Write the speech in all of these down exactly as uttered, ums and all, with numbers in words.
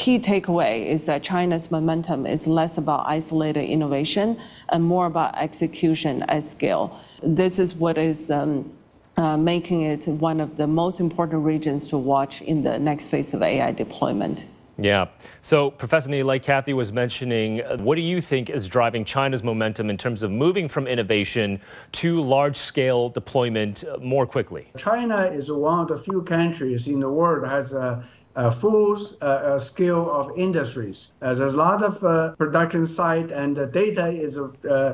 key takeaway is that China's momentum is less about isolated innovation and more about execution at scale. This is what is um, uh, making it one of the most important regions to watch in the next phase of A I deployment. Yeah. So, Professor Ni, like Kathy was mentioning, what do you think is driving China's momentum in terms of moving from innovation to large-scale deployment more quickly? China is one of the few countries in the world that has a, a full uh, scale of industries. Uh, there's a lot of uh, production site, and the data is, uh, uh,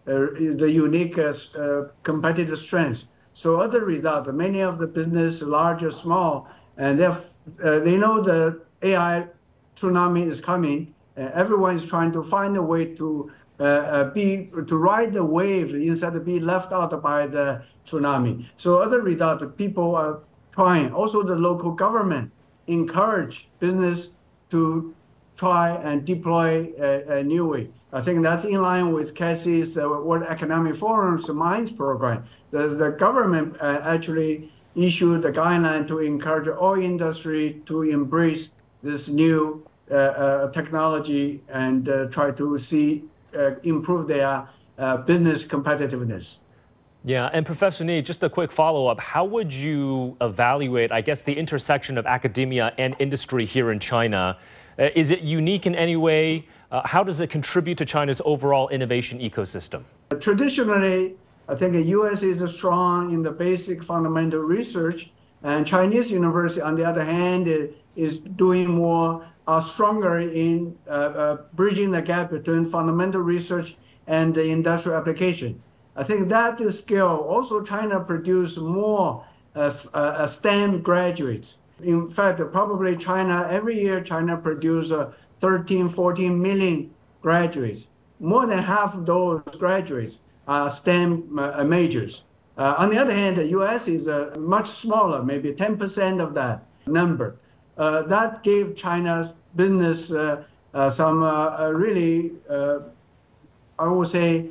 is the unique uh, competitive strength. So, as a result, many of the business, large or small, and uh, they know the A I tsunami is coming. Uh, everyone is trying to find a way to uh, uh, be to ride the wave instead of be left out by the tsunami. So as a result, people are trying. Also, the local government encourage business to try and deploy a, a new way. I think that's in line with Casey's uh, World Economic Forum's MINDS program. The, the government uh, actually issued the guideline to encourage all industry to embrace this new uh, uh, technology and uh, try to see uh, improve their uh, business competitiveness. Yeah, and Professor Ni, just a quick follow-up. How would you evaluate, I guess, the intersection of academia and industry here in China? Uh, is it unique in any way? Uh, how does it contribute to China's overall innovation ecosystem? Traditionally, I think the U S is strong in the basic fundamental research, and Chinese university, on the other hand, is doing more, uh, stronger in uh, uh, bridging the gap between fundamental research and the industrial application. I think that is scale. Also, China produce more uh, uh, STEM graduates. In fact, probably China, every year, China produce uh, thirteen, fourteen million graduates. More than half of those graduates are STEM uh, majors. Uh, on the other hand, the U S is uh, much smaller, maybe ten percent of that number. Uh, that gave China's business uh, uh, some uh, really, uh, I would say,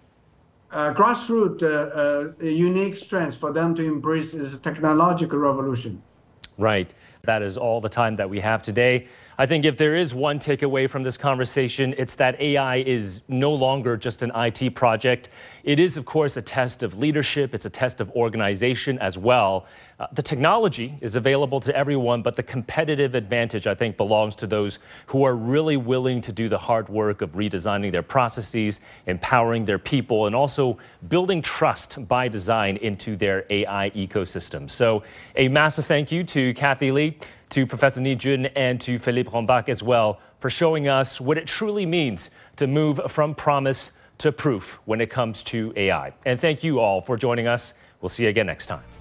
uh, grassroots uh, uh, unique strengths for them to embrace this technological revolution. Right. That is all the time that we have today. I think if there is one takeaway from this conversation, it's that A I is no longer just an I T project. It is, of course, a test of leadership. It's a test of organization as well. Uh, the technology is available to everyone, but the competitive advantage, I think, belongs to those who are really willing to do the hard work of redesigning their processes, empowering their people, and also building trust by design into their A I ecosystem. So a massive thank you to Kathy Li, to Professor Ni Jun, and to Philippe Rombach as well for showing us what it truly means to move from promise to proof when it comes to A I. And thank you all for joining us. We'll see you again next time.